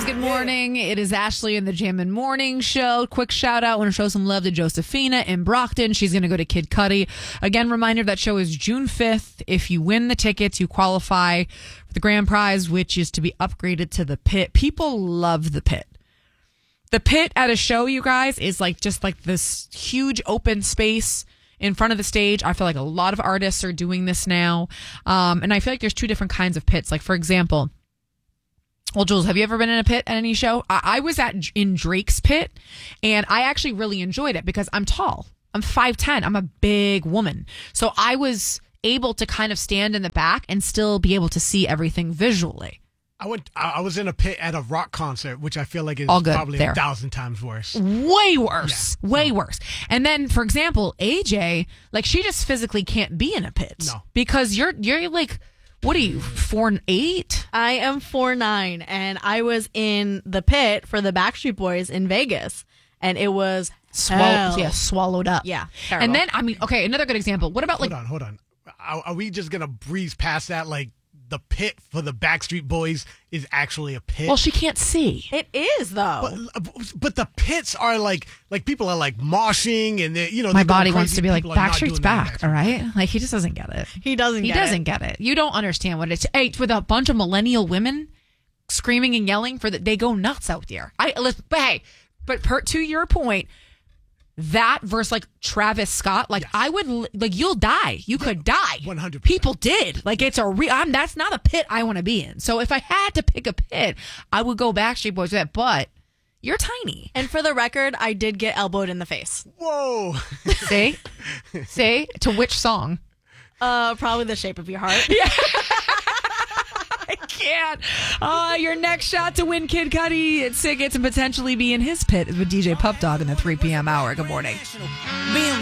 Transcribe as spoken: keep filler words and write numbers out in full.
Good morning. It is Ashley in the Jammin' Morning Show. Quick shout out. I want to show some love to Josephina in Brockton. She's going to go to Kid Cudi. Again, reminder that show is June fifth. If you win the tickets, you qualify for the grand prize, which is to be upgraded to the Pit. People love the Pit. The Pit at a show, you guys, is like just like this huge open space in front of the stage. I feel like a lot of artists are doing this now. Um, and I feel like there's two different kinds of pits. Like, for example, well, Jules, have you ever been in a pit at any show? I, I was at in Drake's pit, and I actually really enjoyed it because I'm tall. I'm five ten. I'm a big woman. So I was able to kind of stand in the back and still be able to see everything visually. I went. I was in a pit at a rock concert, which I feel like is All good probably there. a thousand times worse. Way worse. Yeah, Way so. worse. And then, for example, A J, like, she just physically can't be in a pit. No. Because you're you're like, what are you, four and eight? I am four nine, and I was in the pit for the Backstreet Boys in Vegas, and it was Swall- hell. yeah, swallowed up. Yeah, terrible. And then, I mean, okay, another good example. What about, like, Hold on, hold on. Are, are we just gonna breeze past that? Like, the pit for the Backstreet Boys is actually a pit. well, she can't see. It is though. But, but the pits are like like people are like moshing and they, you know My they're going body wants crazy. to be like, People are not Backstreet's doing that in back, Backstreet. all right? Like, he just doesn't get it. he doesn't. He get doesn't it. get it. You don't understand what it's. Hey, with a bunch of millennial women screaming and yelling for that, they go nuts out there. I listen, but hey, but per, to your point, that versus like Travis Scott, like, Yes. I would li- like you'll die. You could die. one hundred percent. People did. Like, it's a real. I'm that's not a pit I want to be in. So if I had to pick a pit, I would go Backstreet Boys with that. But you're tiny. And for the record, I did get elbowed in the face. Whoa! See, see to which song? Uh, probably The Shape of Your Heart. I can't. Uh, your next shot to win Kid Cudi tickets and potentially be in his pit with D J Puff Dog in the three p.m. hour. Good morning. Being